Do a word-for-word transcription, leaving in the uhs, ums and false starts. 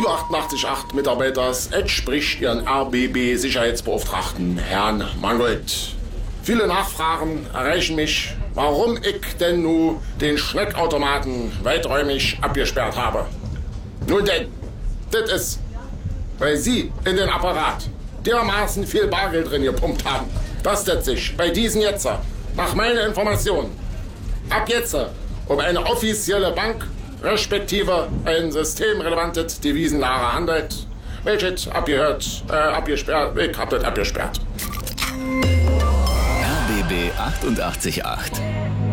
über achtundachtzig Komma acht Mitarbeiters, entspricht Ihren R B B-Sicherheitsbeauftragten, Herrn Mangold. Viele Nachfragen erreichen mich, warum ich denn nun den Schneckautomaten weiträumig abgesperrt habe. Nun denn, das ist, weil Sie in den Apparat dermaßen viel Bargeld drin gepumpt haben, dass das sich bei diesen jetzt, nach meiner Information, ab jetzt um eine offizielle Bank respektive ein systemrelevantes Devisenlager handelt, welches abgehört, äh, abgesperrt, ich hab das abgesperrt. R B B achtundachtzig Komma acht.